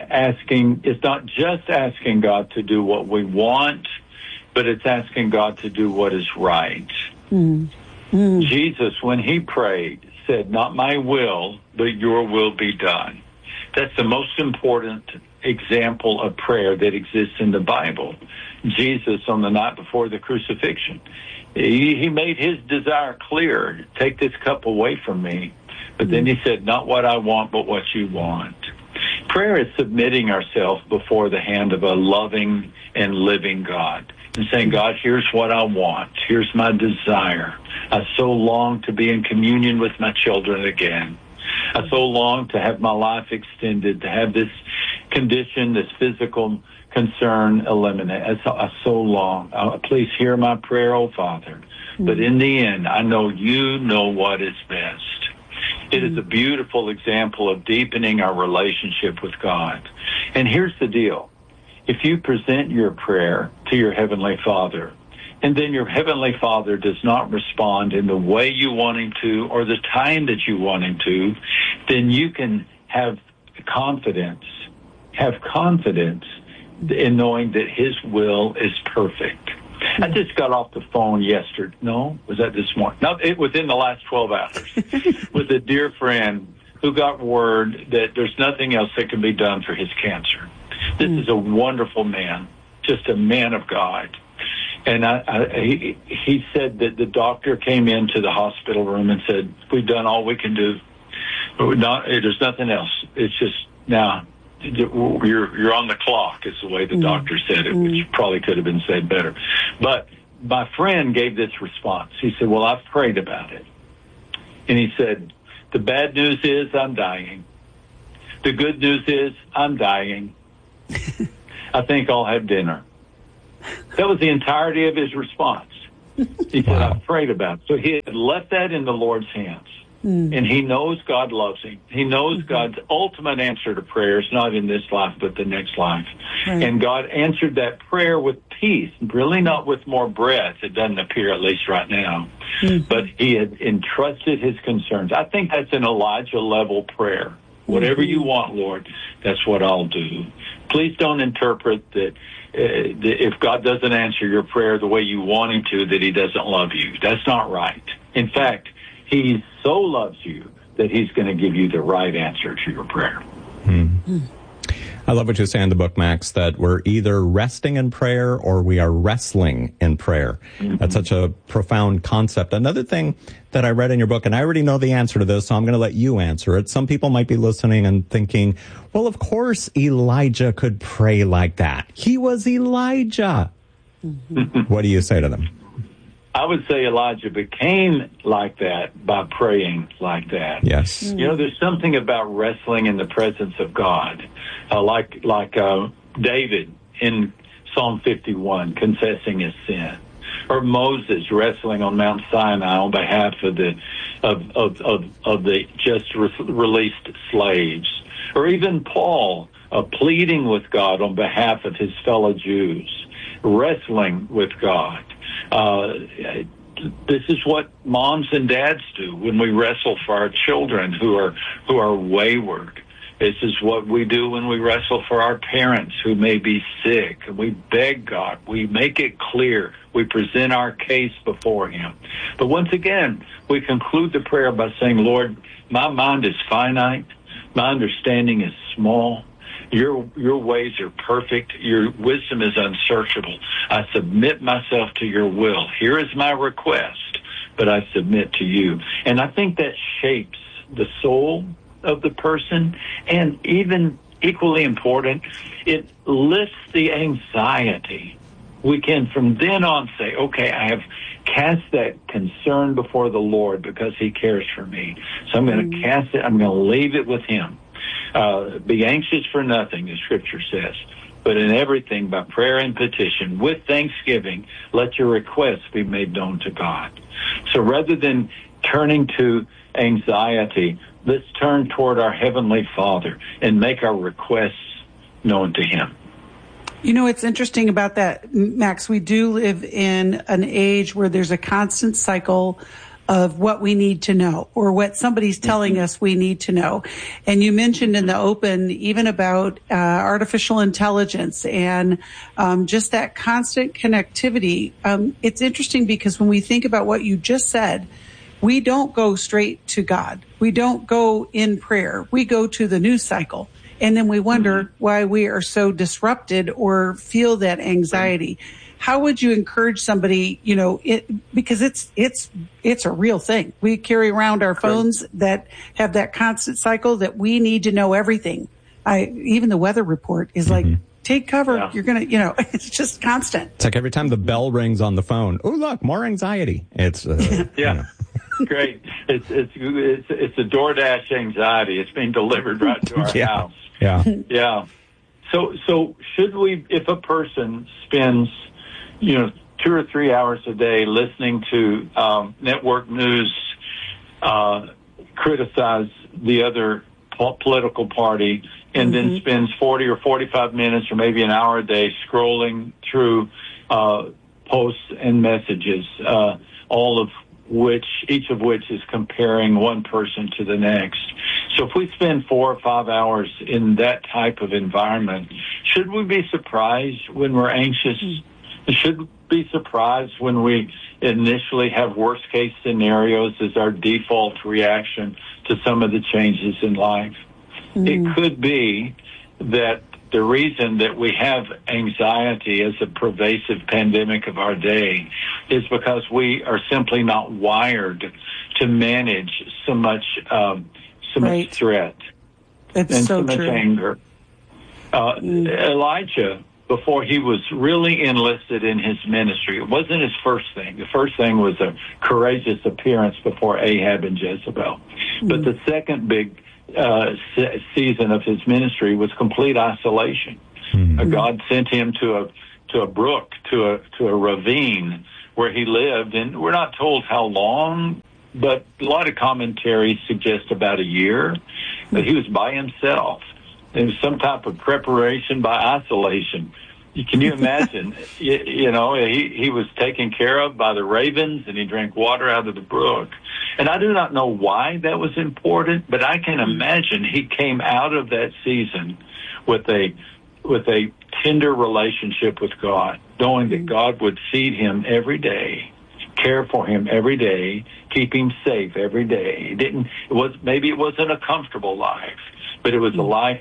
just asking God to do what we want, but it's asking God to do what is right. Jesus, when he prayed, said, "Not my will, but your will be done." That's the most important example of prayer that exists in the Bible. Jesus, on the night before the crucifixion, he made his desire clear: take this cup away from me. But then he said, "Not what I want, but what you want." Prayer is submitting ourselves before the hand of a loving and living God and saying, "God, here's what I want. Here's my desire. I so long to be in communion with my children again. I so long to have my life extended, to have this condition, this physical concern eliminated. I so long. Please hear my prayer, oh Father. But in the end, I know you know what is best." It is a beautiful example of deepening our relationship with God. And here's the deal. If you present your prayer to your Heavenly Father, and then your Heavenly Father does not respond in the way you want him to or the time that you want him to, then you can have confidence in knowing that his will is perfect. I just got off the phone yesterday. No, was that this morning? No, it was in the last 12 hours with a dear friend who got word that there's nothing else that can be done for his cancer. This is a wonderful man, just a man of God. And he said that the doctor came into the hospital room and said, "We've done all we can do. There's nothing else. It's just now you're on the clock," is the way the doctor said it, which probably could have been said better. But my friend gave this response. He said, well, I've prayed about it. And he said, the bad news is I'm dying. The good news is I'm dying. I think I'll have dinner. That was the entirety of his response. He said, I've prayed about it. So he had left that in the Lord's hands. And he knows God loves him. He knows God's ultimate answer to prayer is not in this life, but the next life. Right. And God answered that prayer with peace, really not with more breath. It doesn't appear, at least right now. But he had entrusted his concerns. I think that's an Elijah-level prayer. Whatever you want, Lord, that's what I'll do. Please don't interpret that if God doesn't answer your prayer the way you want him to, that he doesn't love you. That's not right. In fact, he so loves you that he's going to give you the right answer to your prayer.
I love what you say in the book, Max, that we're either resting in prayer or we are wrestling in prayer. That's such a profound concept. Another thing that I read in your book, and I already know the answer to this, so I'm going to let you answer it. Some people might be listening and thinking, well, of course Elijah could pray like that. He was Elijah. What do you say to them?
I would say Elijah became like that by praying like that.
Yes.
You know, there's something about wrestling in the presence of God, like David in Psalm 51 confessing his sin, or Moses wrestling on Mount Sinai on behalf of the just released slaves, or even Paul pleading with God on behalf of his fellow Jews, wrestling with God. This is what moms and dads do when we wrestle for our children who are wayward. This is what we do when we wrestle for our parents who may be sick. We beg God. We make it clear. We present our case before him. But once again, we conclude the prayer by saying, Lord, my mind is finite. My understanding is small. Your ways are perfect. Your wisdom is unsearchable. I submit myself to your will. Here is my request, but I submit to you. And I think that shapes the soul of the person, and even equally important, it lifts the anxiety. We can from then on say, okay, I have cast that concern before the Lord because he cares for me. So I'm going to cast it. I'm going to leave it with him. Be anxious for nothing, the scripture says, but in everything by prayer and petition with thanksgiving, let your requests be made known to God. So rather than turning to anxiety, let's turn toward our Heavenly Father and make our requests known to him.
You know, it's interesting about that, Max. We do live in an age where there's a constant cycle of what we need to know, or what somebody's telling us we need to know. And you mentioned in the open even about artificial intelligence and just that constant connectivity. It's interesting because when we think about what you just said, we don't go straight to God. We don't go in prayer. We go to the news cycle. And then we wonder why we are so disrupted or feel that anxiety. How would you encourage somebody, you know, because it's a real thing. We carry around our phones that have that constant cycle that we need to know everything. Even the weather report is like, take cover. Yeah. You're going to, you know, it's just constant.
It's like every time the bell rings on the phone, oh, look, more anxiety. It's,
yeah.
You know.
Great. It's a DoorDash anxiety. It's being delivered right to our house.
Yeah.
Yeah. So should we, if a person spends, 2 or 3 hours a day listening to network news criticize the other political party, and then spends 40 or 45 minutes or maybe an hour a day scrolling through posts and messages, each of which is comparing one person to the next. So if we spend 4 or 5 hours in that type of environment, should we be surprised when we're anxious? Should be surprised when we initially have worst case scenarios as our default reaction to some of the changes in life? It could be that the reason that we have anxiety as a pervasive pandemic of our day is because we are simply not wired to manage so much threat and so much anger. Elijah before he was really enlisted in his ministry. It wasn't his first thing. The first thing was a courageous appearance before Ahab and Jezebel. But the second big season of his ministry was complete isolation. God sent him to a brook, to a ravine where he lived, and we're not told how long, but a lot of commentaries suggest about a year. But he was by himself. It was some type of preparation by isolation. Can you imagine? He was taken care of by the ravens, and he drank water out of the brook. And I do not know why that was important, but I can imagine he came out of that season with a tender relationship with God, knowing that God would feed him every day, care for him every day, keep him safe every day. Maybe it wasn't a comfortable life, but it was a life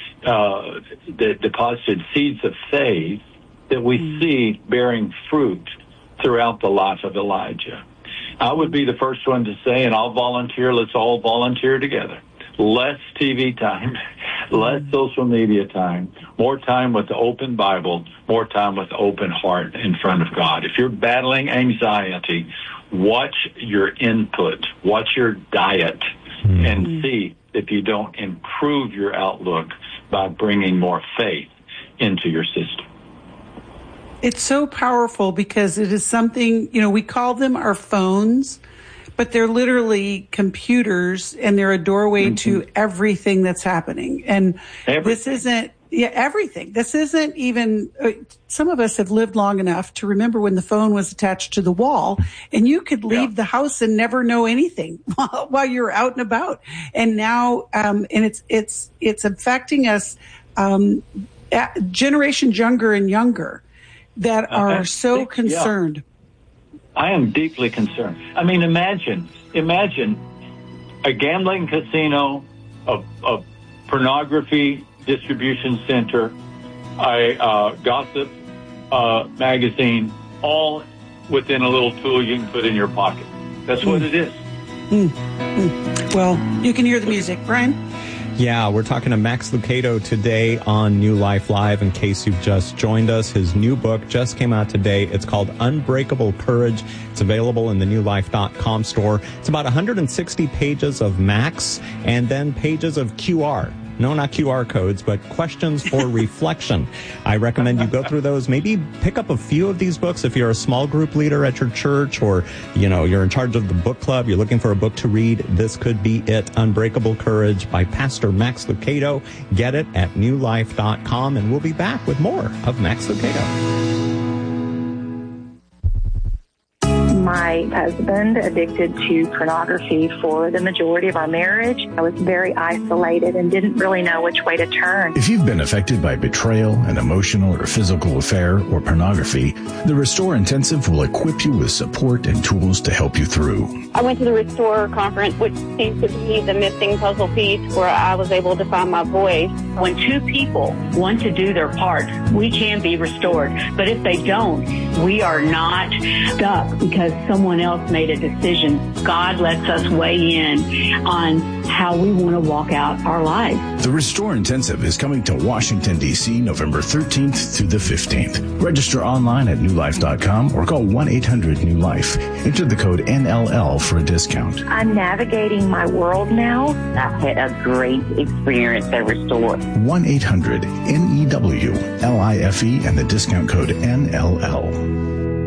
that deposited seeds of faith that we see bearing fruit throughout the life of Elijah. I would be the first one to say, and I'll volunteer, let's all volunteer together. Less TV time, less social media time, more time with the open Bible, more time with the open heart in front of God. If you're battling anxiety, watch your input, watch your diet, and see if you don't improve your outlook by bringing more faith into your system.
It's so powerful because it is something, we call them our phones, but they're literally computers, and they're a doorway to everything that's happening. And this isn't, everything. This isn't even, some of us have lived long enough to remember when the phone was attached to the wall, and you could leave the house and never know anything while you're out and about. And now, and it's affecting us, generations younger and younger that are so concerned.
Yeah. I am deeply concerned. I mean, imagine a gambling casino, a pornography distribution center, a gossip magazine, all within a little tool you can put in your pocket. That's what it is.
Well, you can hear the music, Brian.
Yeah, we're talking to Max Lucado today on New Life Live. In case you've just joined us, his new book just came out today. It's called Unbreakable Courage. It's available in the newlife.com store. It's about 160 pages of Max and then pages of QR. No, not QR codes, but questions for reflection. I recommend you go through those. Maybe pick up a few of these books if you're a small group leader at your church, or, you're in charge of the book club. You're looking for a book to read. This could be it. Unbreakable Courage by Pastor Max Lucado. Get it at newlife.com, and we'll be back with more of Max Lucado.
My husband addicted to pornography for the majority of our marriage. I was very isolated and didn't really know which way to turn.
If you've been affected by betrayal, an emotional or physical affair, or pornography, the Restore Intensive will equip you with support and tools to help you through.
I went to the Restore conference, which seems to be the missing puzzle piece where I was able to find my voice.
When two people want to do their part, we can be restored. But if they don't, we are not stuck because someone else made a decision. God lets us weigh in on how we want to walk out our lives.
The Restore Intensive is coming to Washington, D.C. November 13th through the 15th. Register online at newlife.com or call 1-800-NEW-LIFE. Enter the code NLL for a discount.
I'm navigating my world now.
I've had a great experience at Restore.
1-800-NEWLIFE and the discount code NLL.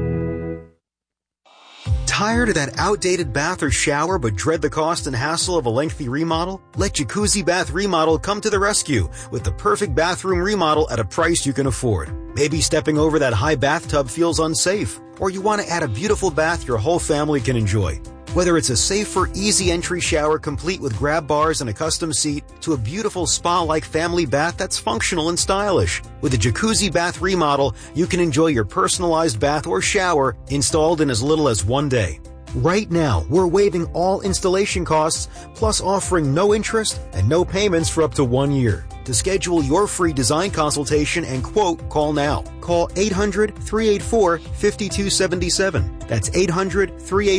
Tired of that outdated bath or shower but dread the cost and hassle of a lengthy remodel? Let Jacuzzi Bath Remodel come to the rescue with the perfect bathroom remodel at a price you can afford. Maybe stepping over that high bathtub feels unsafe, or you want to add a beautiful bath your whole family can enjoy. Whether it's a safer, easy entry shower complete with grab bars and a custom seat, to a beautiful spa-like family bath that's functional and stylish. With a Jacuzzi Bath Remodel, you can enjoy your personalized bath or shower installed in as little as 1 day. Right now, we're waiving all installation costs, plus offering no interest and no payments for up to 1 year. To schedule your free design consultation and quote, call now. Call 800-384-5277. That's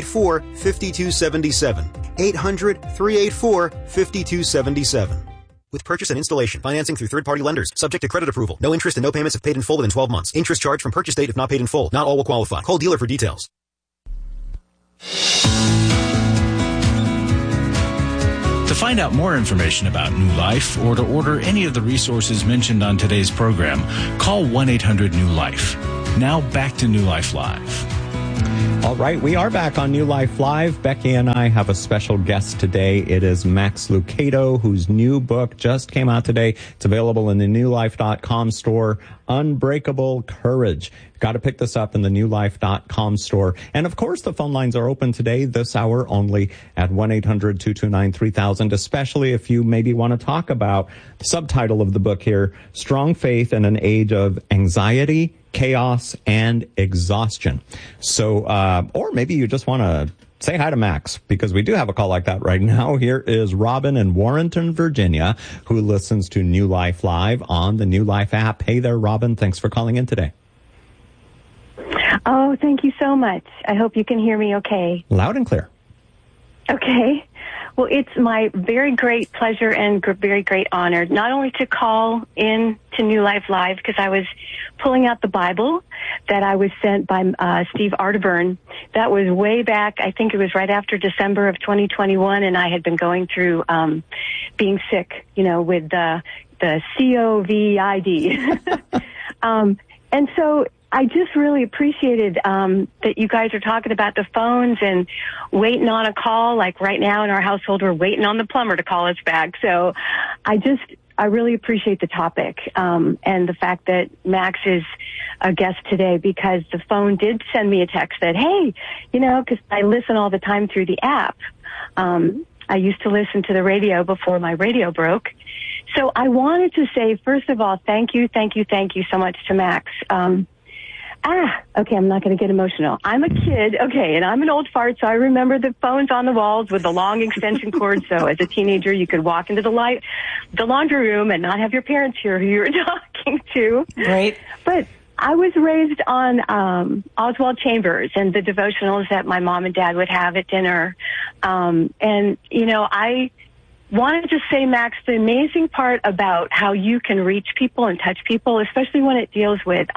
800-384-5277. 800-384-5277. with purchase and installation. Financing through third-party lenders. Subject to credit approval. No interest and no payments if paid in full within 12 months. Interest charged from purchase date if not paid in full. Not all will qualify. Call dealer for details.
To find out more information about New Life or to order any of the resources mentioned on today's program, call 1-800-NEW-LIFE. Now back to New Life Live.
All right, we are back on New Life Live. Becky and I have a special guest today. It is Max Lucado, whose new book just came out today. It's available in the newlife.com store, Unbreakable Courage. You've got to pick this up in the newlife.com store. And of course, the phone lines are open today, this hour only, at 1-800-229-3000, especially if you maybe want to talk about the subtitle of the book here, Strong Faith in an Age of Anxiety, Chaos, and Exhaustion. So, or maybe you just want to say hi to Max, because we do have a call like that right now. Here is Robin in Warrenton, Virginia, who listens to New Life Live on the New Life app. Hey there, Robin. Thanks for calling in today.
Oh, thank you so much. I hope you can hear me okay.
Loud and clear.
Okay. Well, it's my very great pleasure and very great honor not only to call in to New Life Live, because I was pulling out the Bible that I was sent by Steve Arterburn. That was way back, I think it was right after December of 2021, and I had been going through being sick, with the COVID. And so I just really appreciated that you guys are talking about the phones and waiting on a call. Like right now in our household, we're waiting on the plumber to call us back. So I really appreciate the topic and the fact that Max is a guest today, because the phone did send me a text that, hey, because I listen all the time through the app. I used to listen to the radio before my radio broke. So I wanted to say, first of all, thank you so much to Max. Okay, I'm not going to get emotional. I'm a kid, okay, and I'm an old fart, so I remember the phones on the walls with the long extension cord, so as a teenager you could walk into the laundry room and not have your parents hear who you were talking to. Right. But I was raised on Oswald Chambers and the devotionals that my mom and dad would have at dinner. I wanted to say, Max, the amazing part about how you can reach people and touch people, especially when it deals with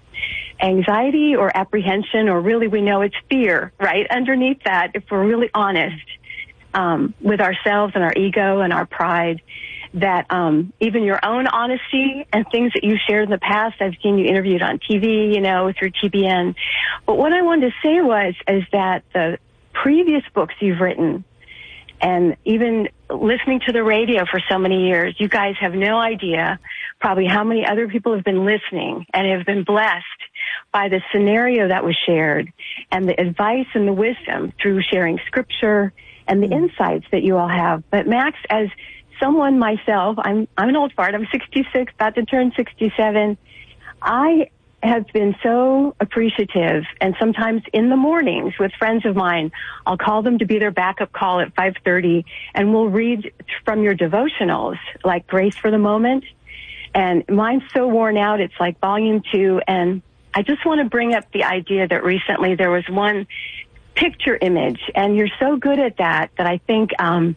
anxiety or apprehension, or really we know it's fear, right? Underneath that, if we're really honest with ourselves and our ego and our pride, that even your own honesty and things that you shared in the past, I've seen you interviewed on TV, through TBN. But what I wanted to say is that the previous books you've written, and even listening to the radio for so many years, you guys have no idea probably how many other people have been listening and have been blessed by the scenario that was shared and the advice and the wisdom through sharing scripture and the insights that you all have. But Max, as someone myself, I'm an old fart. I'm 66, about to turn 67. I have been so appreciative, and sometimes in the mornings with friends of mine, I'll call them to be their backup call at 5:30, and we'll read from your devotionals, like Grace for the Moment. And mine's so worn out, it's like volume 2. And I just want to bring up the idea that recently there was one picture image, and you're so good at that I think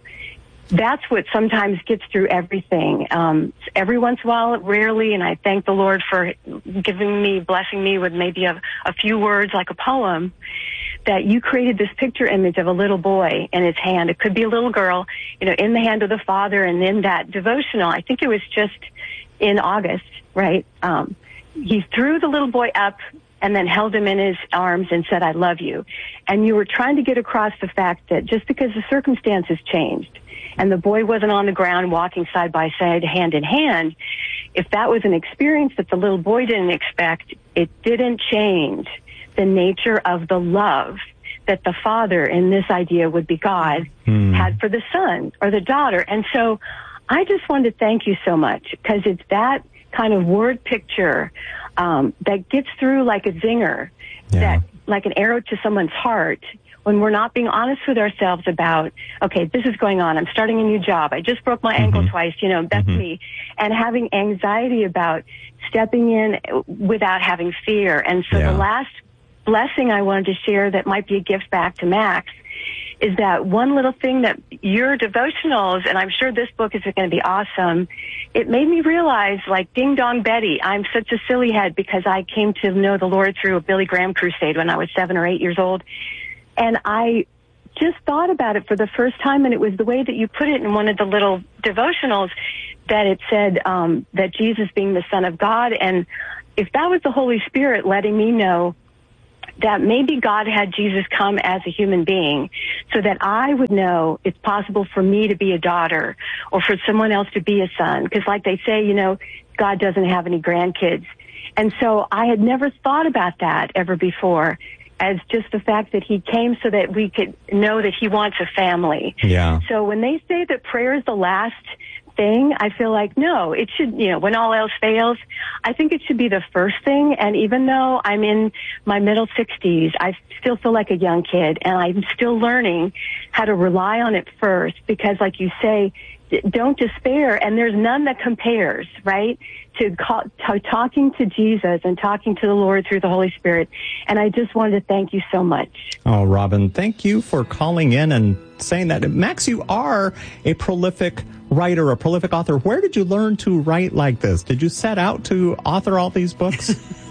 that's what sometimes gets through everything. Every once in a while, rarely, and I thank the Lord for blessing me with maybe a few words like a poem, that you created this picture image of a little boy in his hand. It could be a little girl, in the hand of the Father. And in that devotional, I think it was just in August, right? He threw the little boy up and then held him in his arms and said, I love you. And you were trying to get across the fact that just because the circumstances changed and the boy wasn't on the ground walking side by side, hand in hand, if that was an experience that the little boy didn't expect, it didn't change the nature of the love that the Father, in this idea would be God, had for the son or the daughter. And so I just wanted to thank you so much, because it's that kind of word picture that gets through like a zinger, that like an arrow to someone's heart, when we're not being honest with ourselves about, okay, this is going on. I'm starting a new job. I just broke my ankle twice. That's me. And having anxiety about stepping in without having fear. And so the last blessing I wanted to share that might be a gift back to Max is that one little thing that your devotionals, and I'm sure this book is going to be awesome, it made me realize, like, Ding Dong Betty, I'm such a silly head because I came to know the Lord through a Billy Graham crusade when I was 7 or 8 years old. And I just thought about it for the first time, and it was the way that you put it in one of the little devotionals, that it said that Jesus being the Son of God. And if that was the Holy Spirit letting me know that maybe God had Jesus come as a human being so that I would know it's possible for me to be a daughter or for someone else to be a son. Because like they say, you know, God doesn't have any grandkids. And so I had never thought about that ever before, as just the fact that he came so that we could know that he wants a family.
Yeah.
So when they say that prayer is the last thing, I feel like, no, it should, you know, when all else fails, I think it should be the first thing. And even though I'm in my middle 60s, I still feel like a young kid, and I'm still learning how to rely on it first, because like you say, don't despair, and there's none that compares, right, to talking to Jesus and talking to the Lord through the Holy Spirit. And I just wanted to thank you so much.
Oh, Robin, thank you for calling in and saying that. Max, you are a prolific writer, a prolific author. Where did you learn to write like this? Did you set out to author all these books?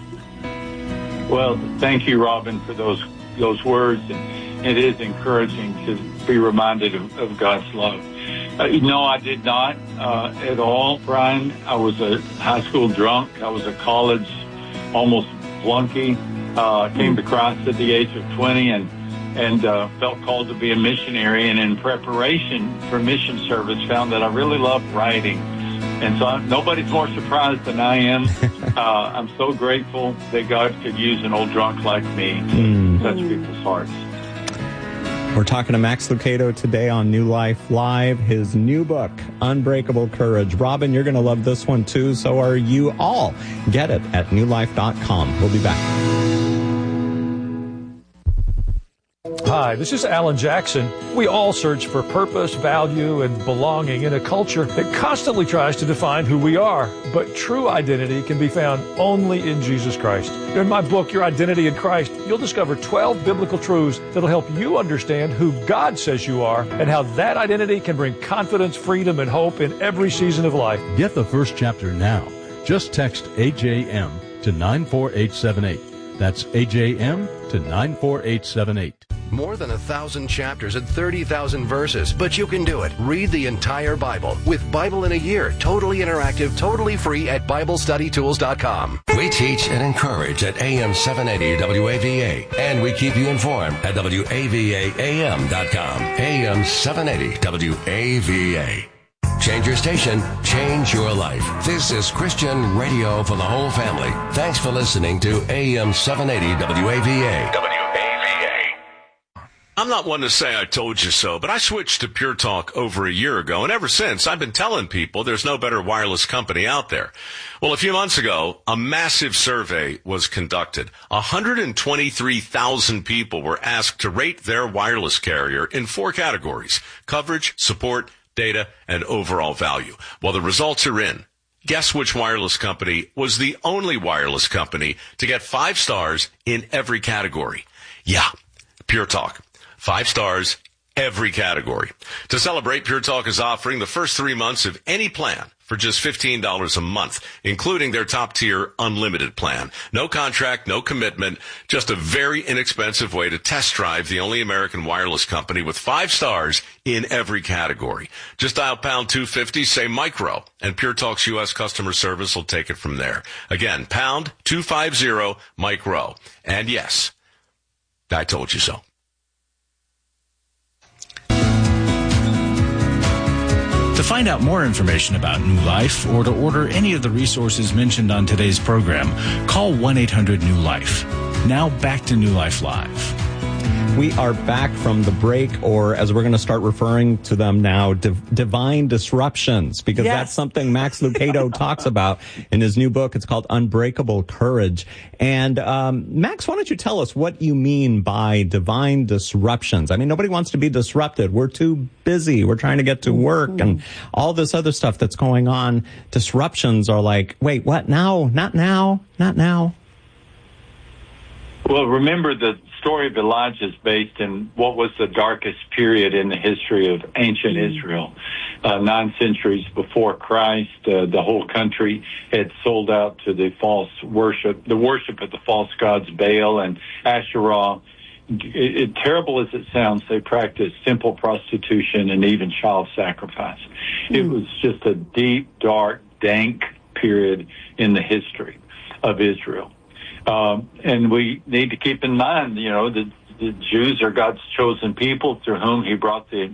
Well, thank you, Robin, for those words. And it is encouraging to be reminded of God's love. No, I did not at all, Brian. I was a high school drunk. I was a college almost flunky. Came to Christ at the age of 20 and felt called to be a missionary. And in preparation for mission service, found that I really loved writing. And so nobody's more surprised than I am. I'm so grateful that God could use an old drunk like me to touch people's hearts.
We're talking to Max Lucado today on New Life Live, his new book, Unbreakable Courage. Robin, you're going to love this one too. So are you all. Get it at newlife.com. We'll be back.
Hi, this is Alan Jackson. We all search for purpose, value, and belonging in a culture that constantly tries to define who we are. But true identity can be found only in Jesus Christ. In my book, Your Identity in Christ, you'll discover 12 biblical truths that'll help you understand who God says you are and how that identity can bring confidence, freedom, and hope in every season of life.
Get the first chapter now. Just text AJM to 94878. That's AJM to 94878.
More than 1,000 chapters and 30,000 verses, but you can do it. Read the entire Bible with Bible in a Year, totally interactive, totally free at BibleStudyTools.com.
We teach and encourage at AM 780 WAVA, and we keep you informed at WAVAAM.com. AM 780 WAVA. Change your station, change your life. This is Christian radio for the whole family. Thanks for listening to AM 780 WAVA.
I'm not one to say I told you so, but I switched to Pure Talk over a year ago, and ever since I've been telling people there's no better wireless company out there. Well, a few months ago, a massive survey was conducted. 123,000 people were asked to rate their wireless carrier in 4 categories: coverage, support, data, and overall value. Well, the results are in. Guess which wireless company was the only wireless company to get 5 stars in every category? Yeah, Pure Talk. 5 stars, every category. To celebrate, Pure Talk is offering the first 3 months of any plan for just $15 a month, including their top-tier unlimited plan. No contract, no commitment, just a very inexpensive way to test drive the only American wireless company with 5 stars in every category. Just dial pound 250, say micro, and Pure Talk's U.S. customer service will take it from there. Again, pound 250 micro. And yes, I told you so.
To find out more information about New Life or to order any of the resources mentioned on today's program, call 1-800-NEW-LIFE. Now back to New Life Live.
We are back from the break, or as we're going to start referring to them now, divine disruptions, because that's something Max Lucado talks about in his new book. It's called Unbreakable Courage. And Max, why don't you tell us what you mean by divine disruptions? I mean, nobody wants to be disrupted. We're too busy. We're trying to get to work and all this other stuff that's going on. Disruptions are like, wait, what? Now? Not now. Not now.
Well, remember the story of Elijah is based in what was the darkest period in the history of ancient Israel. 9 centuries before Christ, the whole country had sold out to the worship of the false gods Baal and Asherah. Terrible as it sounds, they practiced simple prostitution and even child sacrifice. It was just a deep, dark, dank period in the history of Israel. And we need to keep in mind, the Jews are God's chosen people through whom he brought the